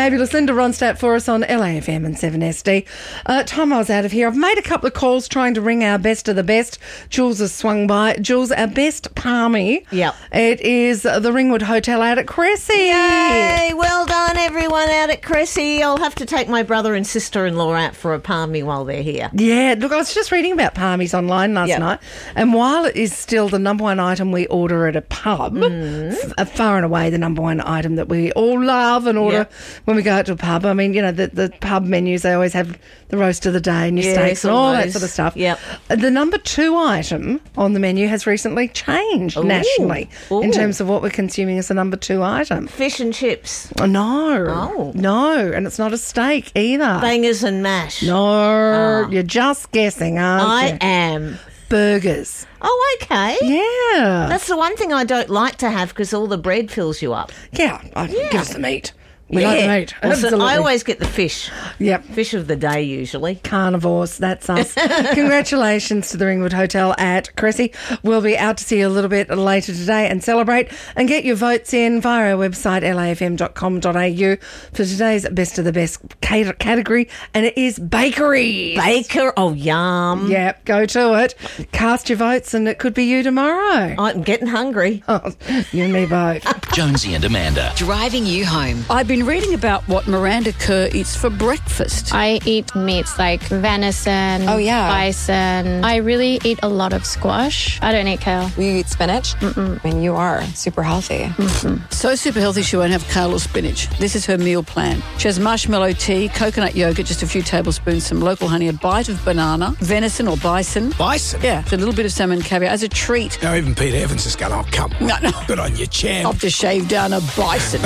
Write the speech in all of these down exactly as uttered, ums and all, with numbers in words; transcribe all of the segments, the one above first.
fabulous Linda Ronstadt for us on L A F M and seven S D. Uh, time I was out of here. I've made a couple of calls trying to ring our best of the best. Jules has swung by. Jules, our best palmy. Yep. It is the Ringwood Hotel out at Cressy. Yay! Well done, everyone out at Cressy. I'll have to take my brother and sister-in-law out for a palmy while they're here. Yeah, look, I was just reading about palmies online last Yep. night, and while it is still the number one item we order at a pub, Mm. f- far and away the number one item that we all love and order Yep. when we go out to a pub. I mean, you know, the, the pub menus, they always have the roast of the day and your Yes, steaks and all all that those. sort of stuff. Yep. The number two item on the menu has recently changed Ooh. nationally Ooh. in terms of what we're consuming as the number two item. Fish and chips. Oh, no. Oh. No, and it's not a steak either. Bangers and mash. No, Oh. you're just guessing, aren't I you? am. Burgers. Oh, okay. Yeah. That's the one thing I don't like to have because all the bread fills you up. yeah. I, Yeah. Give us the meat. We like the meat. Well, so Absolutely. I always get the fish. Yep. Fish of the day, usually. Carnivores, that's us. Congratulations to the Ringwood Hotel at Cressy. We'll be out to see you a little bit later today and celebrate and get your votes in via our website l a f m dot com dot a u for today's Best of the Best cat- category, and it is bakeries. Baker. Oh, yum. Yep, go to it. Cast your votes and it could be you tomorrow. I'm getting hungry. Oh, you and me both. Jonesy and Amanda. Driving you home. I've been reading about what Miranda Kerr eats for breakfast. I eat meats like venison, Oh, yeah. bison. I really eat a lot of squash. I don't eat kale. Will you eat spinach? Mm-mm. I mean, you are super healthy. So super healthy she won't have kale or spinach. This is her meal plan. She has marshmallow tea, coconut yogurt, just a few tablespoons, some local honey, a bite of banana, venison or bison. Bison? Yeah, a little bit of salmon caviar as a treat. Now, even Peter Evans is going, oh, come on. No, no. Good on you, champ. I'll just shave down a bison.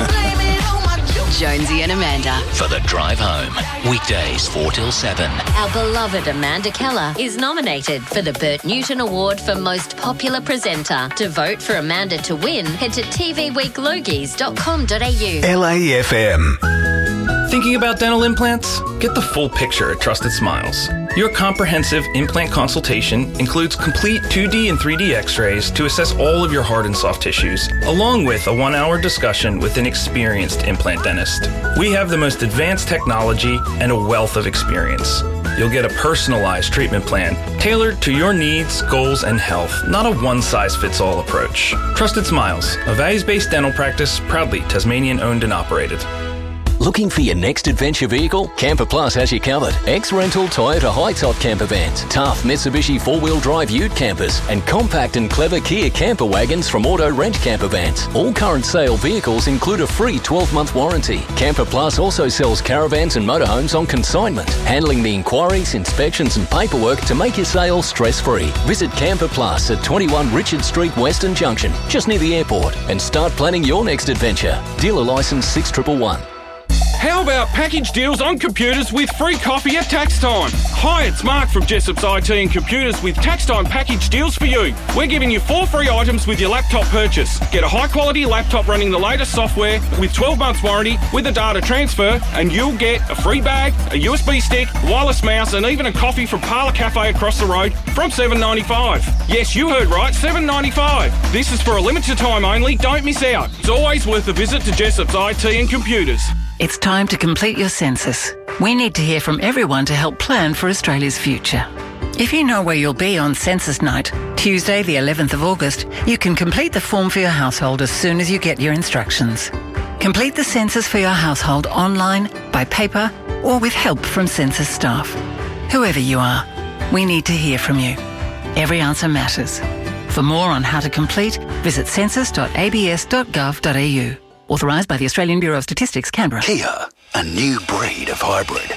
Jonesy and Amanda. For the drive home. Weekdays four till seven. Our beloved Amanda Keller is nominated for the Bert Newton Award for Most Popular Presenter. To vote for Amanda to win, head to t v week logies dot com dot a u. L A F M. Thinking about dental implants? Get the full picture at Trusted Smiles. Your comprehensive implant consultation includes complete two D and three D x-rays to assess all of your hard and soft tissues, along with a one-hour discussion with an experienced implant dentist. We have the most advanced technology and a wealth of experience. You'll get a personalized treatment plan tailored to your needs, goals, and health, not a one-size-fits-all approach. Trusted Smiles, a values-based dental practice, proudly Tasmanian-owned and operated. Looking for your next adventure vehicle? Camper Plus has you covered. Ex-rental Toyota high-top camper vans, tough Mitsubishi four-wheel drive ute campers, and compact and clever Kia camper wagons from Auto Rent Camper Vans. All current sale vehicles include a free twelve-month warranty. Camper Plus also sells caravans and motorhomes on consignment, handling the inquiries, inspections and paperwork to make your sale stress-free. Visit Camper Plus at twenty-one Richard Street, Western Junction, just near the airport, and start planning your next adventure. Dealer license six one one one. How about package deals on computers with free coffee at tax time? Hi, it's Mark from Jessop's I T and Computers with tax time package deals for you. We're giving you four free items with your laptop purchase. Get a high quality laptop running the latest software with twelve months warranty with a data transfer, and you'll get a free bag, a U S B stick, wireless mouse, and even a coffee from Parlour Cafe across the road from seven dollars ninety-five. Yes, you heard right, seven dollars ninety-five. This is for a limited time only. Don't miss out. It's always worth a visit to Jessop's I T and Computers. It's time to complete your census. We need to hear from everyone to help plan for Australia's future. If you know where you'll be on census night, Tuesday the eleventh of August, you can complete the form for your household as soon as you get your instructions. Complete the census for your household online, by paper, or with help from census staff. Whoever you are, we need to hear from you. Every answer matters. For more on how to complete, visit census dot a b s dot gov dot a u. Authorised by the Australian Bureau of Statistics, Canberra. Kia, a new breed of hybrid.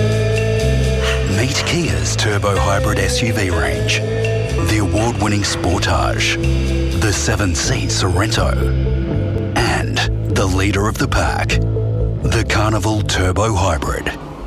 Meet Kia's turbo hybrid S U V range. The award-winning Sportage, the seven-seat Sorento, and the leader of the pack, the Carnival Turbo Hybrid.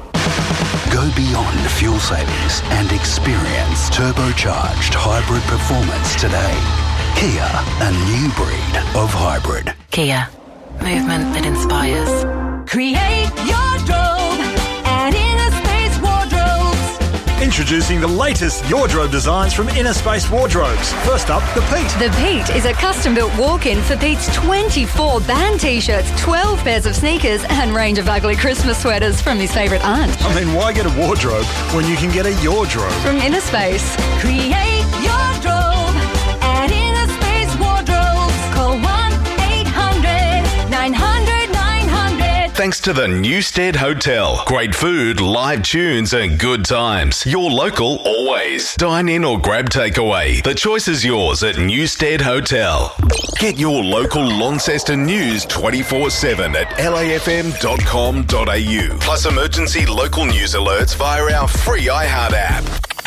Go beyond fuel savings and experience turbocharged hybrid performance today. Kia, a new breed of hybrid. Kia. Movement that inspires. Create your drone at Inner Space Wardrobes. Introducing the latest wardrobe designs from Inner Space Wardrobes. First up, the Pete. The Pete is a custom-built walk-in for Pete's twenty-four band T-shirts, twelve pairs of sneakers and range of ugly Christmas sweaters from his favourite aunt. I mean, why get a wardrobe when you can get a Yordrobe? From Inner Space. Create your drobe at Inner Space Wardrobes. Call one eight hundred nine hundred nine hundred. Thanks to the Newstead Hotel. Great food, live tunes and good times. Your local always. Dine in or grab takeaway. The choice is yours at Newstead Hotel. Get your local Launceston news twenty-four seven at L A F M dot com dot A U. Plus emergency local news alerts via our free iHeart app.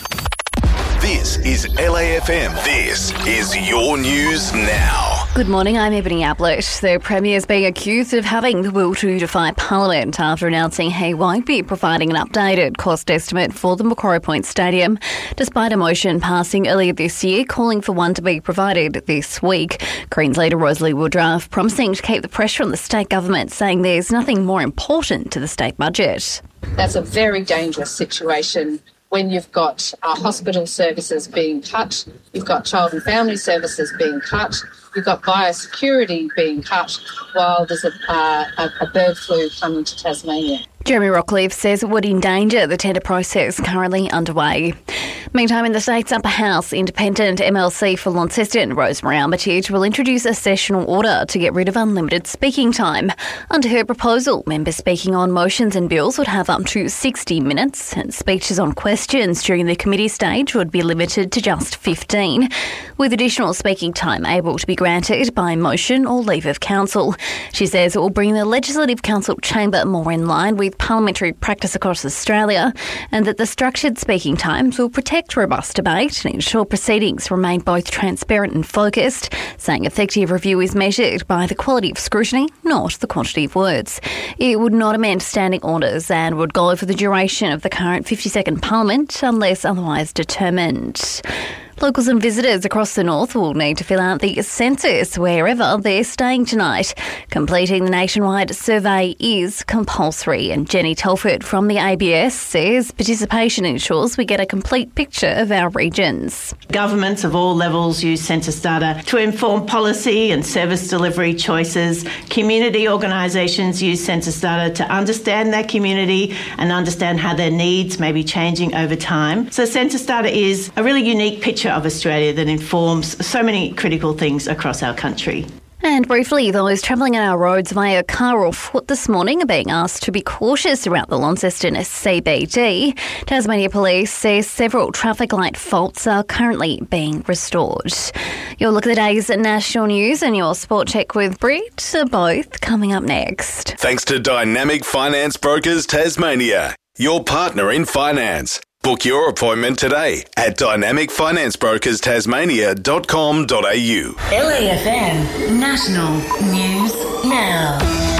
This is L A F M. This is your news now. Good morning, I'm Ebony Ablett. The Premier is being accused of having the will to defy Parliament after announcing he won't be providing an updated cost estimate for the Macquarie Point Stadium, despite a motion passing earlier this year calling for one to be provided this week. Greens leader Rosalie Woodruff promising to keep the pressure on the state government, saying there's nothing more important to the state budget. That's a very dangerous situation. When you've got uh, hospital services being cut, you've got child and family services being cut, you've got biosecurity being cut while there's a, uh, a, a bird flu coming to Tasmania. Jeremy Rockcliffe says it would endanger the tender process currently underway. Meantime, in the state's upper house, independent M L C for Launceston, Rosemary Armitage, will introduce a sessional order to get rid of unlimited speaking time. Under her proposal, members speaking on motions and bills would have up to sixty minutes, and speeches on questions during the committee stage would be limited to just fifteen, with additional speaking time able to be granted by motion or leave of council. She says it will bring the Legislative Council chamber more in line with parliamentary practice across Australia, and that the structured speaking times will protect robust debate and ensure proceedings remain both transparent and focused, saying effective review is measured by the quality of scrutiny, not the quantity of words. It would not amend standing orders and would go for the duration of the current fifty-second parliament unless otherwise determined. Locals and visitors across the north will need to fill out the census wherever they're staying tonight. Completing the nationwide survey is compulsory, and Jenny Telford from the A B S says participation ensures we get a complete picture of our regions. Governments of all levels use census data to inform policy and service delivery choices. Community organisations use census data to understand their community and understand how their needs may be changing over time. So census data is a really unique picture of Australia that informs so many critical things across our country. And briefly, those travelling on our roads via car or foot this morning are being asked to be cautious around the Launceston C B D. Tasmania Police says several traffic light faults are currently being restored. Your look at the day's national news and your sport check with Brit are both coming up next. Thanks to Dynamic Finance Brokers Tasmania, your partner in finance. Book your appointment today at dynamic finance brokers tasmania dot com dot A U. L A F M National News Now.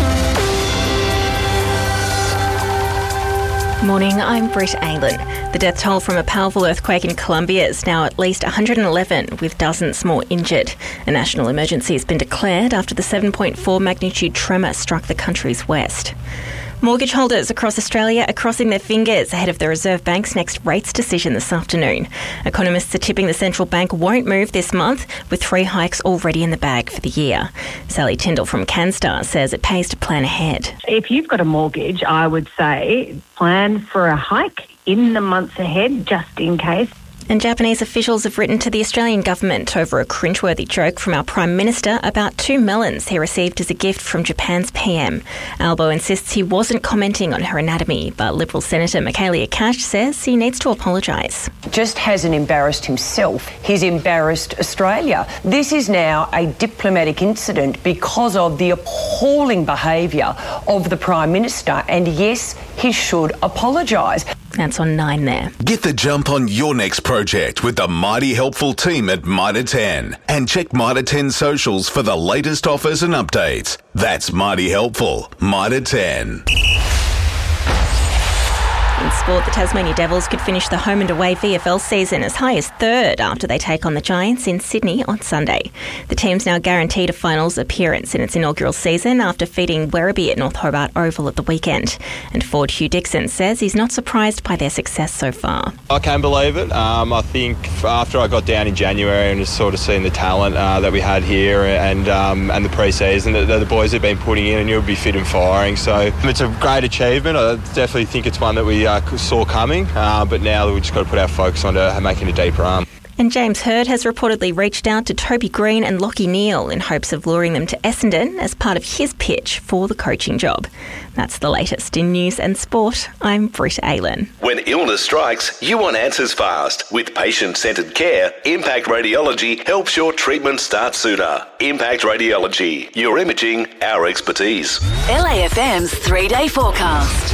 Morning, I'm Britt Ayling. The death toll from a powerful earthquake in Colombia is now at least one hundred eleven, with dozens more injured. A national emergency has been declared after the seven point four magnitude tremor struck the country's west. Mortgage holders across Australia are crossing their fingers ahead of the Reserve Bank's next rates decision this afternoon. Economists are tipping the central bank won't move this month, with three hikes already in the bag for the year. Sally Tyndall from CanStar says it pays to plan ahead. If you've got a mortgage, I would say plan for a hike in the months ahead, just in case. And Japanese officials have written to the Australian government over a cringeworthy joke from our Prime Minister about two melons he received as a gift from Japan's P M. Albo insists he wasn't commenting on her anatomy, but Liberal Senator Michaelia Cash says he needs to apologise. Just hasn't embarrassed himself, he's embarrassed Australia. This is now a diplomatic incident because of the appalling behaviour of the Prime Minister, and yes, he should apologise. That's on nine there. Get the jump on your next project with the mighty helpful team at Mitre ten. And check Mitre ten socials for the latest offers and updates. That's mighty helpful. Mitre ten. In sport, the Tasmania Devils could finish the home and away V F L season as high as third after they take on the Giants in Sydney on Sunday. The team's now guaranteed a finals appearance in its inaugural season after defeating Werribee at North Hobart Oval at the weekend. And forward Hugh Dixon says he's not surprised by their success so far. I can't believe it. Um, I think after I got down in January and just sort of seen the talent uh, that we had here and um, and the pre-season that, that the boys have been putting in, and you'll be fit and firing. So it's a great achievement. I definitely think it's one that we uh, saw coming, uh, but now we've just got to put our focus on to making a deeper run. And James Hird has reportedly reached out to Toby Green and Lockie Neal in hopes of luring them to Essendon as part of his pitch for the coaching job. That's the latest in news and sport. I'm Britt Aylan. When illness strikes, you want answers fast. With patient-centred care, Impact Radiology helps your treatment start sooner. Impact Radiology, your imaging, our expertise. L A F M's three-day forecast.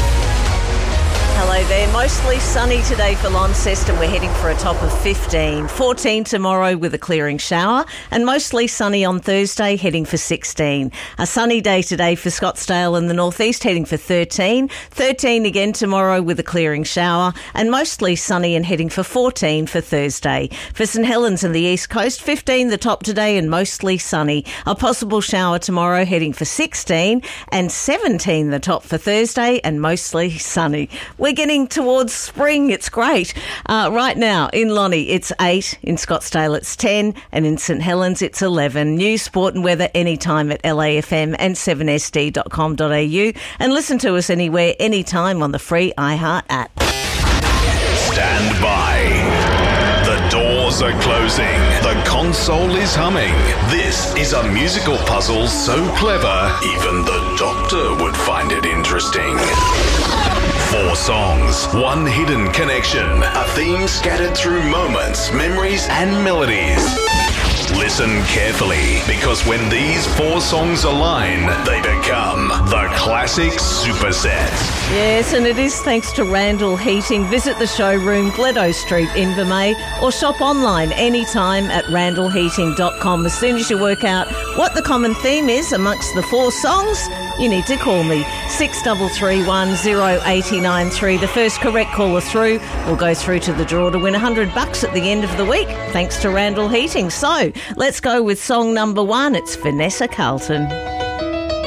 Hello there. Mostly sunny today for Launceston. We're heading for a top of fifteen. fourteen tomorrow with a clearing shower, and mostly sunny on Thursday, heading for sixteen. A sunny day today for Scottsdale and the northeast, heading for thirteen. thirteen again tomorrow with a clearing shower, and mostly sunny and heading for fourteen for Thursday. For St Helens and the east coast, fifteen the top today and mostly sunny. A possible shower tomorrow, heading for sixteen, and seventeen the top for Thursday and mostly sunny. We're getting towards spring. It's great. Uh, right now in Lonnie, it's eight. In Scottsdale, it's ten. And in St Helens, it's eleven. News, sport and weather anytime at L A F M and seven S D dot com dot A U. And listen to us anywhere, anytime on the free iHeart app. Stand by. The doors are closing. The console is humming. This is a musical puzzle so clever, even the doctor would find it interesting. Four songs, one hidden connection, a theme scattered through moments, memories and melodies. Listen carefully, because when these four songs align, they become the classic superset. Yes, and it is thanks to Randall Heating. Visit the showroom, Gledo Street, Invermay, or shop online anytime at randall heating dot com. As soon as you work out what the common theme is amongst the four songs, you need to call me, six three three one, zero eight nine three. The first correct caller through will go through to the draw to win one hundred bucks at the end of the week, thanks to Randall Heating. So, let's go with song number one. It's Vanessa Carlton.